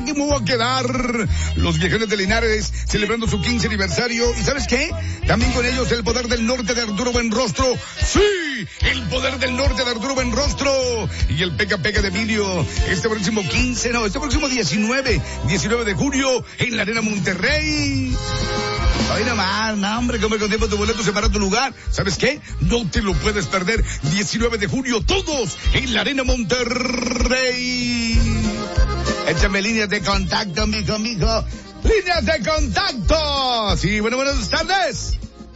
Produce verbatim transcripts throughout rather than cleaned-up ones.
aquí me voy a quedar. Los Viejones de Linares celebrando su quince aniversario. ¿Y sabes qué? También con ellos el Poder del Norte de Arturo Buenrostro. ¡Sí! El Poder del Norte de Arturo Buenrostro. Y el Peca Peca de Emilio. Este próximo quince, no, este próximo diecinueve, diecinueve de julio en la Arena Monterrey. Ay, nada más, no, hombre, come con tiempo tu boleto, separa tu lugar. ¿Sabes qué? No te lo puedes perder. diecinueve de julio, todos en la Arena Monterrey. Échame líneas de contacto, mijo, mijo. Líneas de contacto. Sí, bueno, buenas tardes.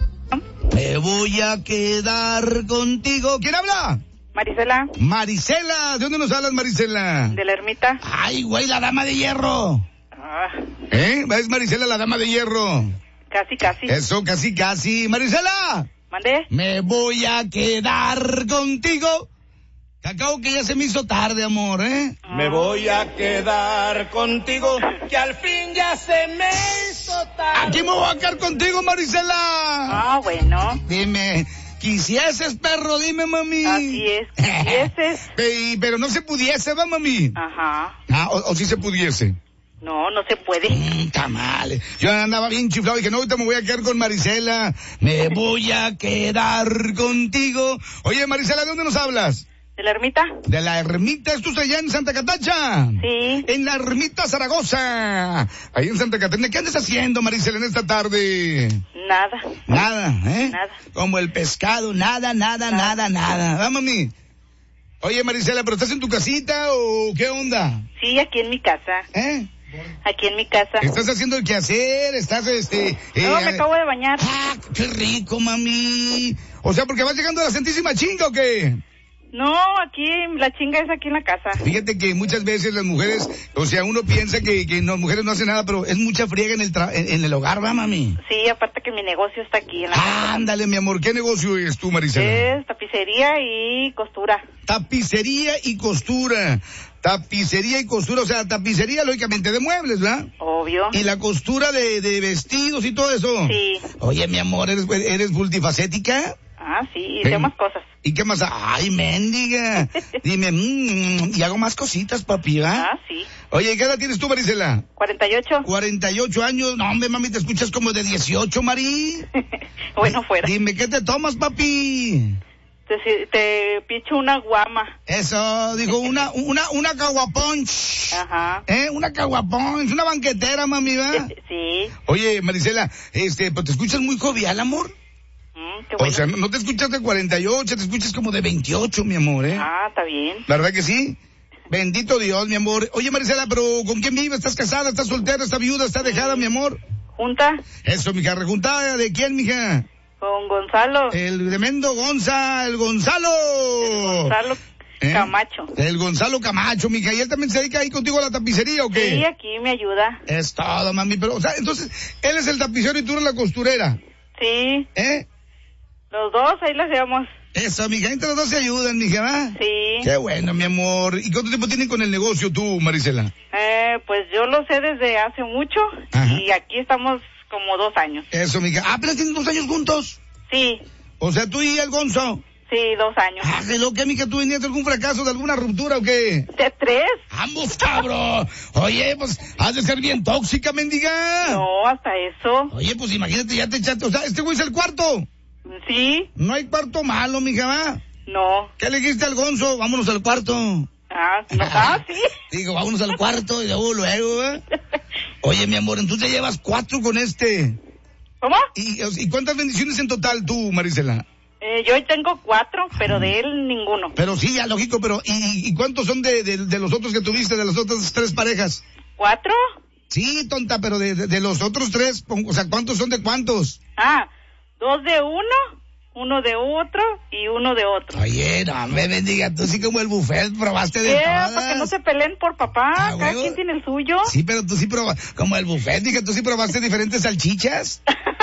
Me voy a quedar contigo. ¿Quién habla? Marisela. Marisela, ¿de dónde nos hablas, Marisela? De la Ermita. Ay, güey, la dama de hierro. Ah. ¿Eh? ¿Es Marisela la dama de hierro? Casi, casi. Eso, casi, casi. Marisela. ¿Mandé? Me voy a quedar contigo. Cacao que ya se me hizo tarde, amor, ¿eh? Ah. Me voy a quedar contigo, que al fin ya se me hizo tarde. Aquí me voy a quedar contigo, Marisela. Ah, bueno. Dime, quisieses, perro, dime, mami. Así es, quisieses. Ey, pero no se pudiese, va, mami. Ajá. Ah, o, o sí se pudiese. No, no se puede. Mm, tamales. Yo andaba bien chiflado y dije, no, ahorita me voy a quedar con Marisela. Me voy a quedar contigo. Oye, Marisela, ¿de dónde nos hablas? ¿De la Ermita? De la Ermita, ¿estás allá en Santa Catacha? Sí. En la Ermita Zaragoza. Ahí en Santa Catarina. ¿Qué andas haciendo, Marisela, en esta tarde? Nada. Nada, ¿eh? Nada. Como el pescado, nada, nada, nada, nada. ¿Va, mami? Oye, Marisela, ¿pero estás en tu casita o qué onda? Sí, aquí en mi casa. ¿Eh? Aquí en mi casa. ¿Estás haciendo el quehacer? ¿Estás, este... No, eh, me acabo de bañar. ¡Ah, qué rico, mami! O sea, ¿porque vas llegando a la Santísima Chinga o qué? No, aquí, la chinga es aquí en la casa. Fíjate que muchas veces las mujeres, o sea, uno piensa que, que las mujeres no hacen nada, pero es mucha friega en el tra en, en el hogar, ¿va, mami? Sí, aparte que mi negocio está aquí en la casa. Ah, ándale, mi amor, ¿qué negocio es tú, Marisela? Es tapicería y costura. Tapicería y costura. Tapicería y costura, o sea, tapicería lógicamente de muebles, ¿verdad? Obvio. Y la costura de, de vestidos y todo eso. Sí. Oye, mi amor, ¿eres, eres multifacética? Ah, sí, y de más cosas. ¿Y qué más? Ay, mendiga. Dime, mmm, y hago más cositas, papi, ¿va? Ah, sí. Oye, ¿qué edad tienes tú, Marisela? cuarenta y ocho. cuarenta y ocho años. No, hombre, mami, te escuchas como de dieciocho, Mari. Bueno, fuera. Dime, ¿qué te tomas, papi? Te, te picho una guama. Eso, dijo, una, una, una caguaponch. Ajá. ¿Eh? Una caguaponch, una banquetera, mami, ¿va? Sí. Oye, Marisela, este, pues te escuchas muy jovial, amor. Mm, qué bueno. O sea, no te escuchas de cuarenta y ocho, te escuchas como de veintiocho, mi amor, ¿eh? Ah, está bien. ¿La verdad que sí? Bendito Dios, mi amor. Oye, Marisela, pero ¿con quién vives? ¿Estás casada? ¿Estás soltera? ¿Estás viuda? ¿Estás dejada, mi amor? ¿Junta? Eso, mija, rejuntada. ¿De quién, mija? Con Gonzalo. El tremendo Gonza, el Gonzalo. El Gonzalo ¿Eh? Camacho. El Gonzalo Camacho, mija. ¿Y él también se dedica ahí contigo a la tapicería o qué? Sí, aquí me ayuda. Es todo, mami. Pero, o sea, entonces, él es el tapicero y tú eres la costurera. Sí. ¿Eh? Los dos, ahí los llevamos. Eso, mija. Entre los dos se ayudan, mija, ¿va? Sí. Qué bueno, mi amor. ¿Y cuánto tiempo tienen con el negocio tú, Marisela? Eh, pues yo lo sé desde hace mucho. Ajá. Y aquí estamos como dos años. Eso, mija. Ah, pero tienen dos años juntos. Sí. O sea, tú y el Gonzo. Sí, dos años. Ah, ¿de lo que, mija? ¿Tú venías de algún fracaso, de alguna ruptura o qué? ¿De tres? ¡Ambos, cabrón! Oye, pues, has de ser bien tóxica, mendiga. No, hasta eso. Oye, pues imagínate, ya te echaste. O sea, este güey es el cuarto. Sí. No hay cuarto malo, mija, ¿va? No. ¿Qué le dijiste al Gonzo? Vámonos al cuarto. Ah, no. Ah, sí. Digo, vámonos al cuarto y luego, luego, ¿va? Oye, mi amor, entonces ya llevas cuatro con este. ¿Cómo? ¿Y, y cuántas bendiciones en total tú, Marisela? Eh, yo hoy tengo cuatro, pero de él ninguno. Pero sí, ya lógico, pero ¿y, y cuántos son de, de, de los otros que tuviste, de las otras tres parejas? ¿Cuatro? Sí, tonta, pero de, de, de los otros tres, o sea, ¿cuántos son de cuántos? Ah, dos de uno, uno de otro y uno de otro. Oye, no me bendiga, tú sí como el buffet probaste de ¿Qué? todas. Para que no se peleen por papá, Ah, cada huevo. quien tiene el suyo. Sí, pero tú sí probaste, como el buffet, dije, tú sí probaste diferentes salchichas.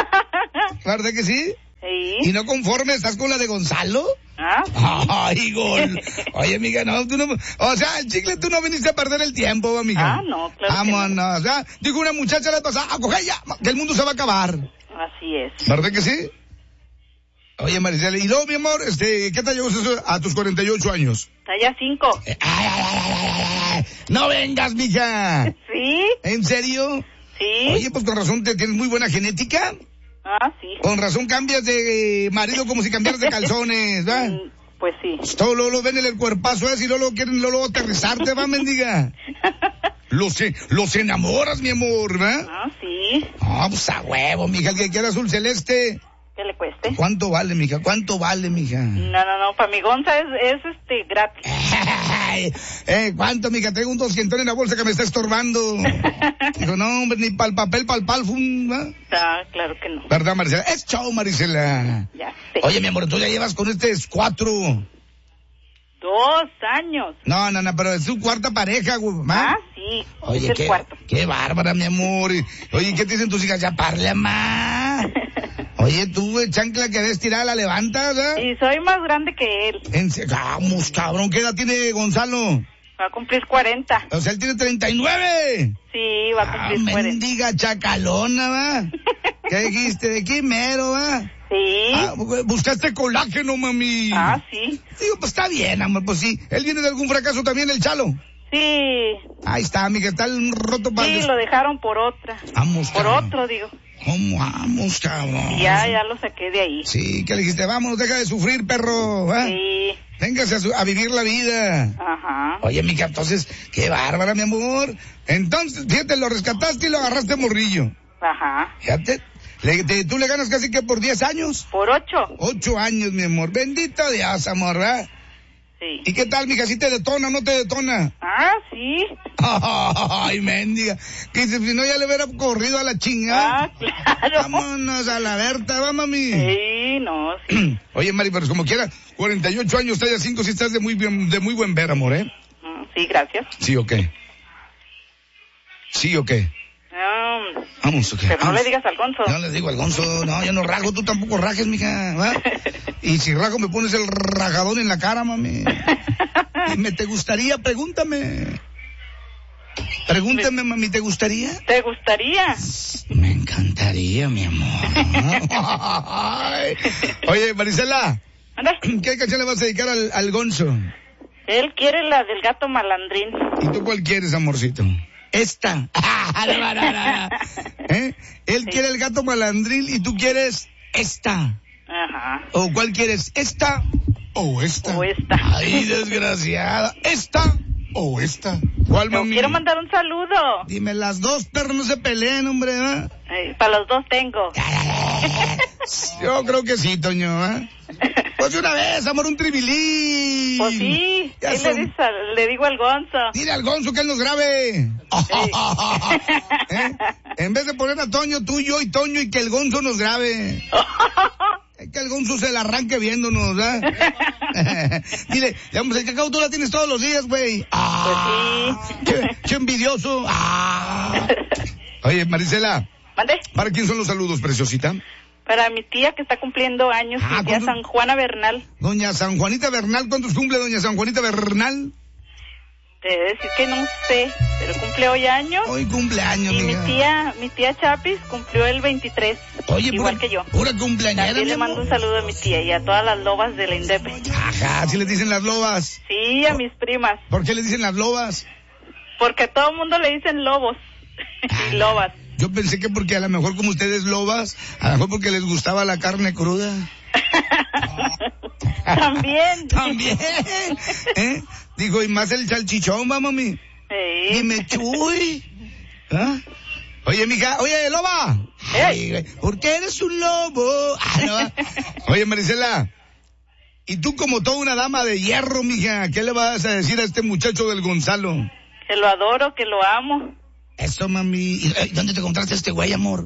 ¿Verdad que sí? ¿Y Sí. no conforme estás con la de Gonzalo? Ah, Ay, gol. Oye, amiga, no, tú no, o sea, el chicle tú no viniste a perder el tiempo, amiga. Ah, no, claro que Vámonos, no. o sea, dijo una muchacha la pasada, a coger ya, que el mundo se va a acabar. así es. ¿Verdad que sí? Oye, Marisela, y luego, mi amor, este, ¿qué tal llegó eso a tus cuarenta y ocho años? Allá cinco. Eh, ay, ay, ay, ay, ay, ay, no vengas, mija. Sí. ¿En serio? Sí. Oye, pues con razón te tienes muy buena genética. Ah, sí. Con razón cambias de marido como si cambiaras de calzones, ¿va? Mm, Pues sí. Todo luego lo ven en el cuerpazo ese y luego lo quieren luego aterrizarte, va, mendiga. Los, los enamoras, mi amor, ¿va? Ah, sí. Ah, pues a huevo, mija, el que quiera azul celeste. ¿Qué le cueste? ¿Cuánto vale, mija? ¿Cuánto vale, mija? No, no, no, para mi Gonza es, es este, gratis. Ay, eh, ¿cuánto, mija? Traigo un doscientón en la bolsa que me está estorbando. Dijo, no, hombre, ni pa'l papel, pa'l palfum, ¿va? Ah, claro que no. ¿Verdad, Maricela? Es chau, Maricela. Ya sé. Oye, mi amor, tú ya llevas con este cuatro. Dos años. No, no, no, pero es su cuarta pareja, güey. Ah, sí. Oye, es el qué, cuarto. qué bárbara, mi amor. Oye, ¿qué te dicen tus hijas? Ya parle, ma. Oye, tú, güey, chancla, que eres tirada, la levantas, ¿eh? Y soy más grande que él. En serio, vamos, cabrón, ¿qué edad tiene Gonzalo? Va a cumplir cuarenta. O sea, él tiene treinta y nueve. Sí, va a Ah, cumplir cuarenta. mendiga chacalona, va. ¿Qué dijiste? ¿De qué mero, va? Sí. Ah, buscaste colágeno, mami. Ah, sí. Digo, pues está bien, amor, pues sí. ¿Él viene de algún fracaso también, el chalo? Sí. Ahí está, amiga, está el roto para... Sí, lo dejaron por otra. Vamos, Por cabrón. otro, digo. ¿Cómo vamos, cabrón? Y ya, ya lo saqué de ahí. Sí, que le dijiste, vámonos, deja de sufrir, perro, ¿va? Sí. Véngase a, su- a vivir la vida. Ajá. Oye, mica, entonces, qué bárbara, mi amor. Entonces, fíjate, lo rescataste y lo agarraste morrillo. Ajá. Fíjate, le- te- tú le ganas casi que por diez años. Por ocho. Ocho años, mi amor. Bendito Dios, amor, ¿verdad? Sí. ¿Y qué tal, mija? ¿Sí te detona, no te detona? Ah, sí. Ay, mendiga. Que si no ya le hubiera corrido a la chingada. Ah, claro. Vámonos a la Berta, va, mami. Sí, no, sí. Oye, Mari, pero como quiera, cuarenta y ocho años, talla cinco, si estás de muy bien, de muy buen ver, amor, ¿eh? Mm, Sí, gracias. ¿Sí o qué? ¿Sí o qué? Um, Vamos, ¿o qué? pero no Vamos. le digas al Gonzo. No le digo al Gonzo, no, yo no rajo, tú tampoco rajes, mija, ¿va? Y si rajo me pones el rajadón en la cara, mami. Y me te gustaría, pregúntame. Pregúntame, mami, ¿te gustaría? ¿Te gustaría? Me encantaría, mi amor. Ay. Oye, Marisela, Anda. ¿qué canción le vas a dedicar al, al Gonzo? Él quiere la del gato malandrín. ¿Y tú cuál quieres, amorcito? Esta. No, no, no, no. ¿Eh? Él Sí. quiere el gato malandril y tú quieres esta. Ajá. ¿O cuál quieres? ¿Esta o esta? O esta. Ay, desgraciada. ¿Esta o esta? ¿Cuál, Yo mami? quiero mandar un saludo. Dime las dos, perros, no se peleen, hombre, ¿eh? Eh, para los dos tengo. Yo creo que sí, Toño, ¿eh? Pues de una vez, amor, un tribilín. Pues sí. Ya Ahí son- le, dices al- le digo al Gonzo. Dile al Gonzo que él nos grabe. ¿Eh? En vez de poner a Toño, tú, yo y Toño y que el Gonzo nos grabe. Es que el Gonzo se la arranque viéndonos, ¿eh? Dile, digamos, el cacao tú la tienes todos los días, güey. Ah, Pues qué, qué envidioso. Ah. Oye, Marisela, ¿Mande? ¿para quién son los saludos, preciosita? Para mi tía que está cumpliendo años, Ah, mi tía ¿cuándo? San Juana Bernal. Doña San Juanita Bernal, ¿cuántos cumple doña San Juanita Bernal? Te voy a decir que no sé, pero cumple hoy años. Hoy cumpleaños, Y mi mija. tía, mi tía Chapis cumplió el veintitrés, Oye, igual pura, que yo. pura cumpleañera, También mi le mando amor. un saludo a mi tía y a todas las lobas de la Indepe. Ajá, así les dicen las lobas. Sí, a mis primas, ¿Por qué les dicen las lobas? porque a todo el mundo le dicen lobos y lobas. Yo pensé que porque a lo mejor como ustedes lobas, a lo mejor porque les gustaba la carne cruda. También. También. ¿Eh? Digo, y más el salchichón, va, mami. Sí. Dime, chuy. ¿Ah? Oye, mija, oye, loba. Ay, güey, ¿por qué eres un lobo? Ah, no, va. Oye, Marisela, y tú como toda una dama de hierro, mija, ¿qué le vas a decir a este muchacho del Gonzalo? Que lo adoro, que lo amo. Eso, mami. ¿Y, eh, ¿Dónde te encontraste a este güey, amor?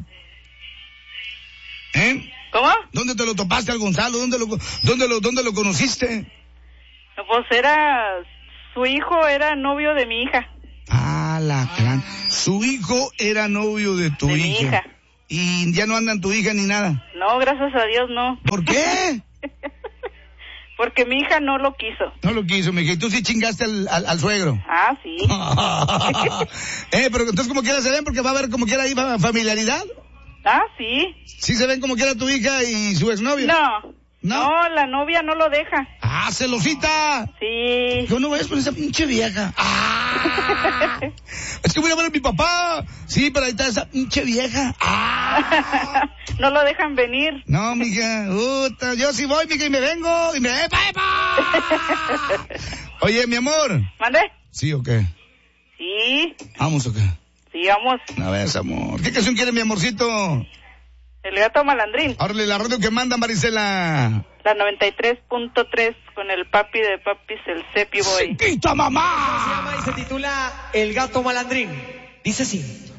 ¿Eh? ¿Cómo? ¿Dónde te lo topaste al Gonzalo? ¿Dónde lo, dónde lo, dónde lo conociste? Pues era, su hijo era novio de mi hija. Ah, la gran. Su hijo era novio de tu De mi hija. hija. Y ya no andan tu hija ni nada. No, gracias a Dios no. ¿Por qué? Porque mi hija no lo quiso. No lo quiso, mija. Y tú sí chingaste al, al, al suegro. Ah, sí. eh, pero entonces como quiera se ven porque va a haber como quiera ahí va- familiaridad. Ah, sí. Sí se ven como quiera tu hija y su exnovio. No, No. No, la novia no lo deja. Ah, celosita. Sí. Yo no voy a con esa pinche vieja. Ah. Es que voy a ver a mi papá. Sí, pero ahí está esa pinche vieja. Ah. No lo dejan venir. No, mija. Uta, yo sí voy, mija, y me vengo. Y me... ¡Epa, epa! Oye, mi amor. ¿Mande? ¿Sí o qué? Sí. ¿Vamos o qué? Sí, vamos. A ver, amor. ¿Qué canción quiere mi amorcito? El gato malandrín. Órale, la radio que manda, Marisela. La noventa y tres punto tres con el papi de papis, el Cepi Boy. ¡Chiquita mamá! Se llama y se titula El gato malandrín. Dice así.